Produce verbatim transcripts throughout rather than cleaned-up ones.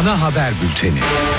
Ana haber bülteni.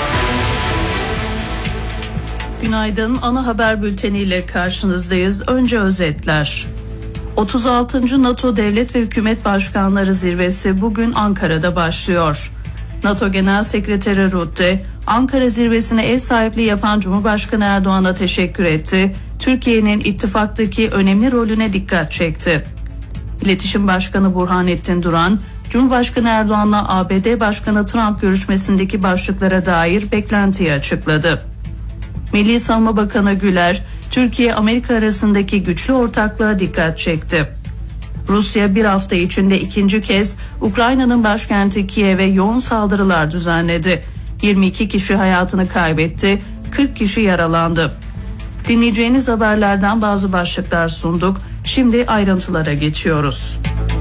Günaydın, ana haber bülteniyle karşınızdayız. Önce özetler. otuz altıncı NATO Devlet ve Hükümet Başkanları Zirvesi bugün Ankara'da başlıyor. NATO Genel Sekreteri Rutte, Ankara zirvesine ev sahipliği yapan Cumhurbaşkanı Erdoğan'a teşekkür etti. Türkiye'nin ittifaktaki önemli rolüne dikkat çekti. İletişim Başkanı Burhanettin Duran, Cumhurbaşkanı Erdoğan'la A B D Başkanı Trump görüşmesindeki başlıklara dair beklentiyi açıkladı. Milli Savunma Bakanı Güler, Türkiye-Amerika arasındaki güçlü ortaklığa dikkat çekti. Rusya bir hafta içinde ikinci kez Ukrayna'nın başkenti Kiev'e yoğun saldırılar düzenledi. yirmi iki kişi hayatını kaybetti, kırk kişi yaralandı. Dinleyeceğiniz haberlerden bazı başlıklar sunduk. Şimdi ayrıntılara geçiyoruz.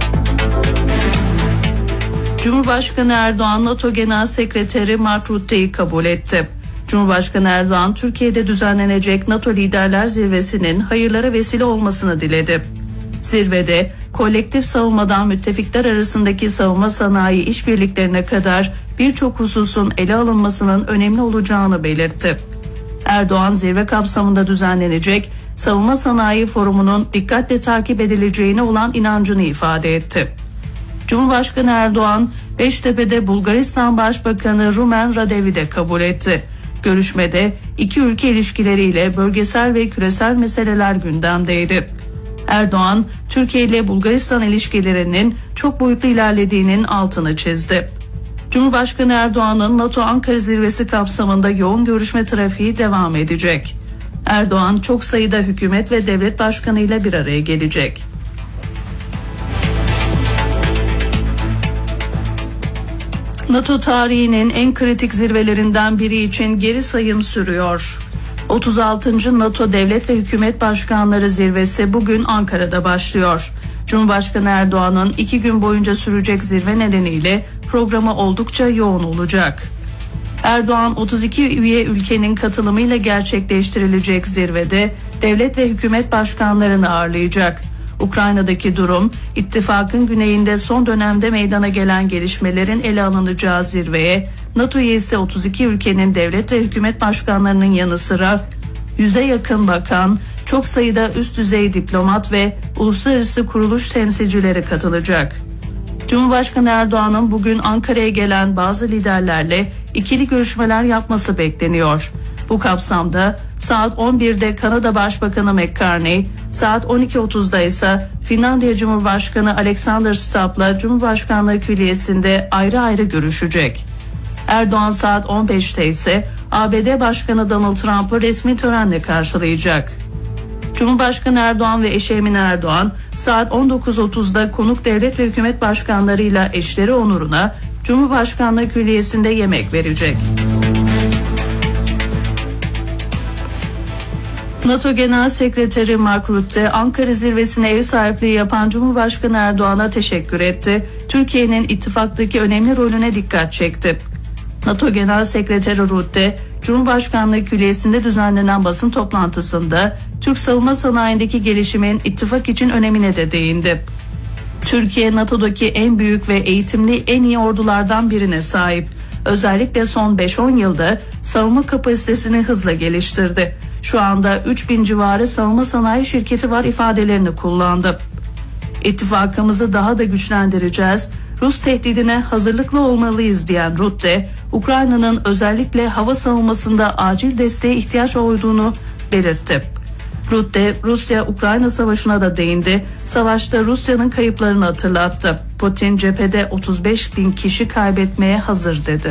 Cumhurbaşkanı Erdoğan, NATO Genel Sekreteri Mark Rutte'yi kabul etti. Cumhurbaşkanı Erdoğan, Türkiye'de düzenlenecek NATO Liderler Zirvesi'nin hayırlara vesile olmasını diledi. Zirvede kolektif savunmadan müttefikler arasındaki savunma sanayi işbirliklerine kadar birçok hususun ele alınmasının önemli olacağını belirtti. Erdoğan, zirve kapsamında düzenlenecek Savunma Sanayi Forumu'nun dikkatle takip edileceğine olan inancını ifade etti. Cumhurbaşkanı Erdoğan, Beştepe'de Bulgaristan Başbakanı Rumen Radev'i de kabul etti. Görüşmede iki ülke ilişkileriyle bölgesel ve küresel meseleler gündemdeydi. Erdoğan, Türkiye ile Bulgaristan ilişkilerinin çok boyutlu ilerlediğinin altını çizdi. Cumhurbaşkanı Erdoğan'ın NATO Ankara zirvesi kapsamında yoğun görüşme trafiği devam edecek. Erdoğan çok sayıda hükümet ve devlet başkanıyla bir araya gelecek. NATO tarihinin en kritik zirvelerinden biri için geri sayım sürüyor. otuz altıncı NATO Devlet ve Hükümet Başkanları Zirvesi bugün Ankara'da başlıyor. Cumhurbaşkanı Erdoğan'ın iki gün boyunca sürecek zirve nedeniyle programı oldukça yoğun olacak. Erdoğan, otuz iki üye ülkenin katılımıyla gerçekleştirilecek zirvede devlet ve hükümet başkanlarını ağırlayacak. Ukrayna'daki durum, ittifakın güneyinde son dönemde meydana gelen gelişmelerin ele alınacağı zirveye NATO üyesi otuz iki ülkenin devlet ve hükümet başkanlarının yanı sıra yüze yakın bakan, çok sayıda üst düzey diplomat ve uluslararası kuruluş temsilcileri katılacak. Cumhurbaşkanı Erdoğan'ın bugün Ankara'ya gelen bazı liderlerle ikili görüşmeler yapması bekleniyor. Bu kapsamda saat on birde Kanada Başbakanı McCartney, saat on iki otuzda ise Finlandiya Cumhurbaşkanı Alexander Stubb'la Cumhurbaşkanlığı Külliyesi'nde ayrı ayrı görüşecek. Erdoğan saat on beşte ise A B D Başkanı Donald Trump'ı resmi törenle karşılayacak. Cumhurbaşkanı Erdoğan ve eşi Emine Erdoğan saat on dokuz otuzda konuk devlet ve hükümet başkanlarıyla eşleri onuruna Cumhurbaşkanlığı Külliyesi'nde yemek verecek. NATO Genel Sekreteri Mark Rutte, Ankara zirvesine ev sahipliği yapan Cumhurbaşkanı Erdoğan'a teşekkür etti. Türkiye'nin ittifaktaki önemli rolüne dikkat çekti. NATO Genel Sekreteri Rutte, Cumhurbaşkanlığı Külliyesi'nde düzenlenen basın toplantısında Türk savunma sanayindeki gelişimin ittifak için önemine de değindi. Türkiye, NATO'daki en büyük ve eğitimli en iyi ordulardan birine sahip. Özellikle son beş on yılda savunma kapasitesini hızla geliştirdi. Şu anda üç bin civarı savunma sanayi şirketi var ifadelerini kullandı. İttifakımızı daha da güçlendireceğiz, Rus tehdidine hazırlıklı olmalıyız diyen Rutte, Ukrayna'nın özellikle hava savunmasında acil desteğe ihtiyaç olduğunu belirtti. Rutte, Rusya-Ukrayna savaşına da değindi. Savaşta Rusya'nın kayıplarını hatırlattı. Putin cephede otuz beş bin kişi kaybetmeye hazır dedi.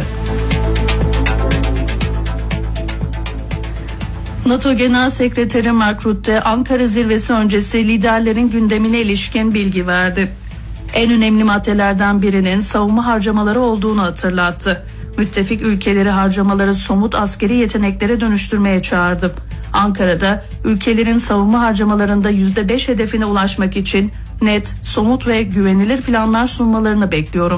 NATO Genel Sekreteri Mark Rutte, Ankara zirvesi öncesi liderlerin gündemine ilişkin bilgi verdi. En önemli maddelerden birinin savunma harcamaları olduğunu hatırlattı. Müttefik ülkeleri harcamaları somut askeri yeteneklere dönüştürmeye çağırdı. Ankara'da ülkelerin savunma harcamalarında yüzde beş hedefine ulaşmak için net, somut ve güvenilir planlar sunmalarını bekliyorum